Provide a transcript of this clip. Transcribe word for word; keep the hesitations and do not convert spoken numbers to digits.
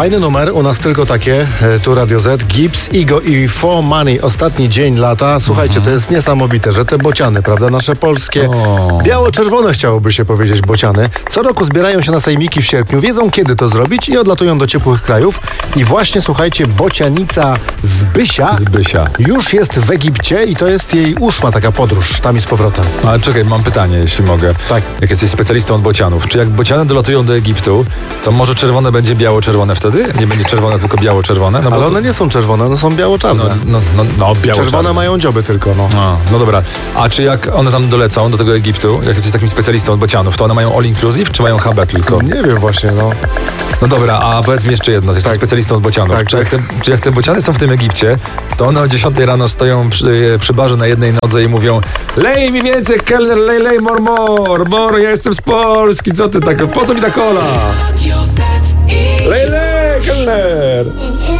Fajny numer, u nas tylko takie, tu Radio Z, Gibbs, Igo i For Money, ostatni dzień lata. Słuchajcie, mhm. to jest niesamowite, że te bociany, prawda, nasze polskie, o. biało-czerwone chciałoby się powiedzieć bociany, co roku zbierają się na sejmiki w sierpniu, wiedzą kiedy to zrobić i odlatują do ciepłych krajów. I właśnie, słuchajcie, bocianica Zbysia, Zbysia już jest w Egipcie i to jest jej ósma taka podróż, tam i z powrotem. Ale czekaj, mam pytanie, jeśli mogę. Tak. Jak jesteś specjalistą od bocianów, czy jak bociany dolatują do Egiptu, to może czerwone będzie biało-czerwone wtedy? Nie będzie czerwone, tylko biało-czerwone? No ale to... one nie są czerwone, one są biało-czarne. No, no, no, no biało-czarne. Czerwone mają dzioby tylko, no. no. No dobra, a czy jak one tam dolecą do tego Egiptu, jak jesteś takim specjalistą od bocianów, to one mają all inclusive, czy mają hubę tylko? Nie wiem właśnie, no. No dobra, a powiedz mi jeszcze jedno, jesteś tak. specjalistą od bocianów. Tak, czy, tak. Jak te, czy jak te bociany są w tym Egipcie, to one o dziesiątej rano stoją przy, przy barze na jednej nodze i mówią: lej mi więcej, kelner, lej, lej, mor, mor, mor, ja jestem z Polski, co ty tak, po co mi ta kola? Lej, lej, kelner!